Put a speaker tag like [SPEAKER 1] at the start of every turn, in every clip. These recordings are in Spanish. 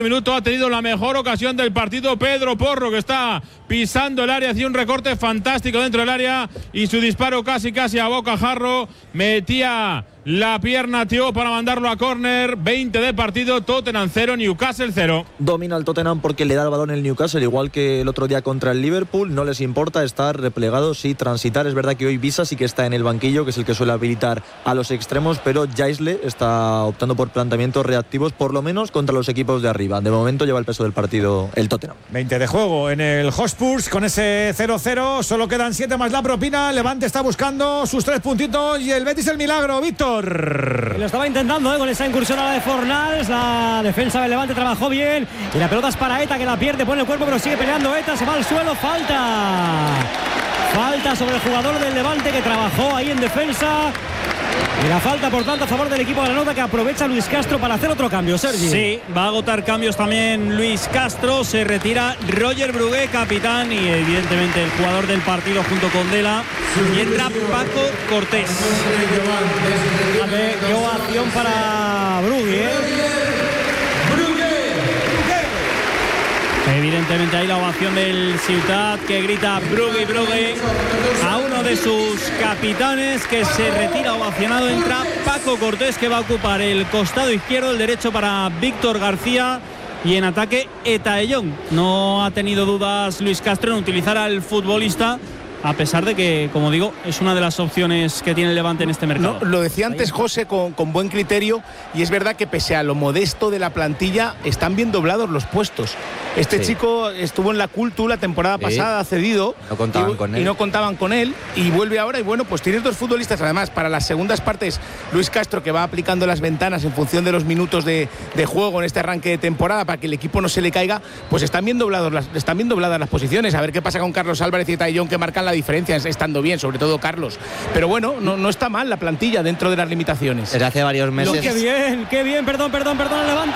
[SPEAKER 1] minuto ha tenido la mejor ocasión del partido Pedro Porro, que está pisando el área, hacía un recorte fantástico dentro del área y su disparo casi a bocajarro, metía la pierna Thiago para mandarlo a córner. 20 de partido, Tottenham 0, Newcastle 0.
[SPEAKER 2] Domina el Tottenham porque le da el balón el Newcastle, igual que el otro día contra el Liverpool. No les importa estar replegados y transitar. Es verdad que hoy Visa sí que está en el banquillo, que es el que suele habilitar a los extremos, pero Jaisle está optando por planteamientos reactivos, por lo menos contra los equipos de arriba. De momento lleva el peso del partido el Tottenham.
[SPEAKER 3] 20 de juego en el Hotspur con ese 0-0. Solo quedan 7 más la propina. Levante está buscando sus 3 puntitos y el Betis el milagro. Víctor.
[SPEAKER 4] Lo estaba intentando con esa incursión a la de Fornals. La defensa del Levante trabajó bien y la pelota es para Eta, que la pierde, pone el cuerpo pero sigue peleando. Eta se va al suelo, falta sobre el jugador del Levante que trabajó ahí en defensa. Y la falta, por tanto, a favor del equipo de la Nota, que aprovecha Luis Castro para hacer otro cambio. Sergi.
[SPEAKER 5] Sí, va a agotar cambios también Luis Castro. Se retira Roger Brugué, capitán, y evidentemente el jugador del partido junto con Dela. Y entra Paco Cortés.
[SPEAKER 4] Fíjate, qué ovación para Brugué,
[SPEAKER 5] Evidentemente hay la ovación del Ciutat, que grita Brugui, Brugui a uno de sus capitanes, que se retira ovacionado. Entra Paco Cortés, que va a ocupar el costado izquierdo, el derecho para Víctor García, y en ataque Etaellón. No ha tenido dudas Luis Castro en utilizar al futbolista, a pesar de que, como digo, es una de las opciones que tiene el Levante en este mercado.
[SPEAKER 6] No, lo decía antes José con buen criterio, y es verdad que pese a lo modesto de la plantilla, están bien doblados los puestos. Este chico estuvo en la Cultu la temporada pasada, cedido,
[SPEAKER 2] no contaban con él.
[SPEAKER 6] Y no contaban con él, y vuelve ahora, y bueno, pues tienes dos futbolistas. Además, para las segundas partes, Luis Castro, que va aplicando las ventanas en función de los minutos de juego en este arranque de temporada, para que el equipo no se le caiga, pues están bien dobladas las posiciones. A ver qué pasa con Carlos Álvarez y Etaellón, que marcan la diferencia estando bien, sobre todo Carlos. Pero bueno, no está mal la plantilla dentro de las limitaciones.
[SPEAKER 2] Desde hace varios meses.
[SPEAKER 4] Qué bien, perdón, Levante,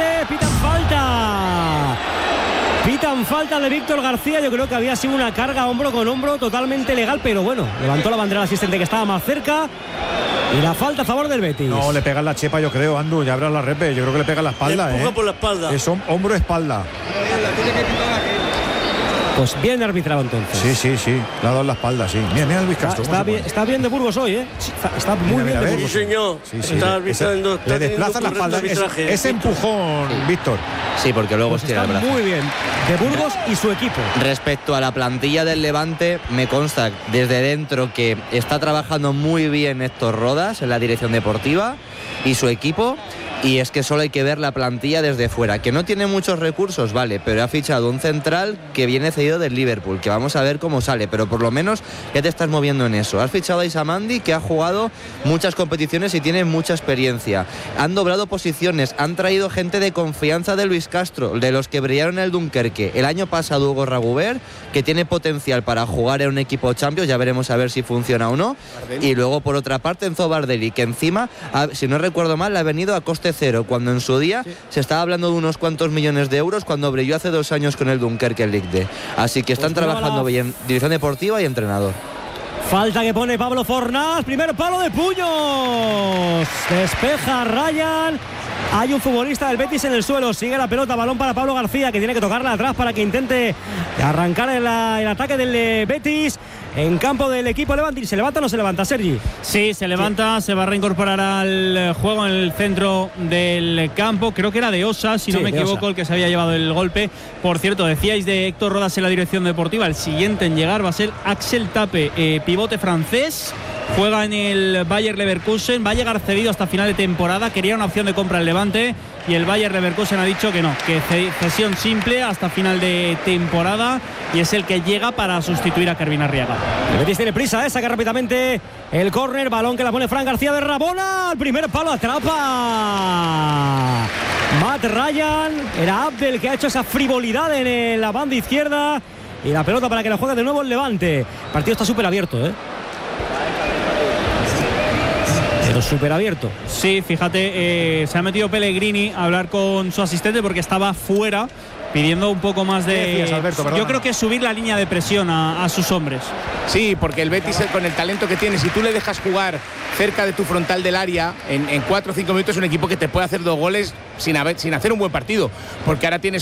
[SPEAKER 4] pitan falta de Víctor García. Yo creo que había sido una carga hombro con hombro totalmente legal, pero bueno, levantó la bandera el asistente, que estaba más cerca, y la falta a favor del Betis.
[SPEAKER 3] No, le pega la chepa, yo creo, Andu, ya habrá la repe. Yo creo que le pega la espalda.
[SPEAKER 7] Le empuja por la espalda.
[SPEAKER 3] Es hombro-espalda.
[SPEAKER 4] Pues bien arbitrado entonces.
[SPEAKER 3] Sí, le ha dado la espalda, sí. Mira Luis Castro.
[SPEAKER 4] Está bien de Burgos hoy, ¿eh? Está muy bien de Burgos.
[SPEAKER 7] Sí, señor.
[SPEAKER 3] Está arbitrando. Le desplaza la espalda. Ese empujón, Víctor.
[SPEAKER 2] Sí, porque luego
[SPEAKER 4] pues está el brazo. Muy bien. De Burgos y su equipo.
[SPEAKER 2] Respecto a la plantilla del Levante, me consta desde dentro que está trabajando muy bien Héctor Rodas en la dirección deportiva y su equipo. Y es que solo hay que ver la plantilla desde fuera, que no tiene muchos recursos, vale, pero ha fichado un central que viene cedido del Liverpool, que vamos a ver cómo sale, pero por lo menos ya te estás moviendo en eso. Has fichado a Isamandi, que ha jugado muchas competiciones y tiene mucha experiencia. Han doblado posiciones, han traído gente de confianza de Luis Castro, de los que brillaron en el Dunkerque. El año pasado Hugo Ragubert, que tiene potencial para jugar en un equipo Champions, ya veremos a ver si funciona o no. Y luego por otra parte Enzo Bardelli, que encima, si no recuerdo mal, ha venido a coste cero, cuando en su día se estaba hablando de unos cuantos millones de euros cuando brilló hace 2 años con el Dunkerque en Ligue D. Así que están trabajando bien, dirección deportiva y entrenador.
[SPEAKER 4] Falta que pone Pablo Fornals, primer palo de puños, despeja Ryan. Hay un futbolista del Betis en el suelo, sigue la pelota, balón para Pablo García, que tiene que tocarla atrás para que intente arrancar el ataque del Betis en campo del equipo Levante. ¿Se levanta o no se levanta, Sergi?
[SPEAKER 5] Sí, se levanta, se va a reincorporar al juego en el centro del campo. Creo que era de Osa, si no me equivoco, el que se había llevado el golpe. Por cierto, decíais de Héctor Rodas en la dirección deportiva. El siguiente en llegar va a ser Axel Tape, pivote francés. Juega en el Bayer Leverkusen, va a llegar cedido hasta final de temporada. Quería una opción de compra el Levante y el Bayer Leverkusen ha dicho que no, que cesión simple hasta final de temporada, y es el que llega para sustituir a Kervin Arriaga.
[SPEAKER 4] El Betis tiene prisa, saca rápidamente el córner, balón que la pone Fran García de Rabona, el primer palo, atrapa Matt Ryan. Era Abdel que ha hecho esa frivolidad en la banda izquierda, y la pelota para que la juegue de nuevo el Levante. El partido está súper abierto, pero súper abierto.
[SPEAKER 5] Sí, fíjate, se ha metido Pellegrini a hablar con su asistente porque estaba fuera, pidiendo un poco más de...
[SPEAKER 3] Alberto,
[SPEAKER 5] yo creo que subir la línea de presión a sus hombres.
[SPEAKER 6] Sí, porque el Betis, con el talento que tiene, si tú le dejas jugar cerca de tu frontal del área, en 4 o 5 minutos es un equipo que te puede hacer 2 goles sin hacer un buen partido, porque ahora tienes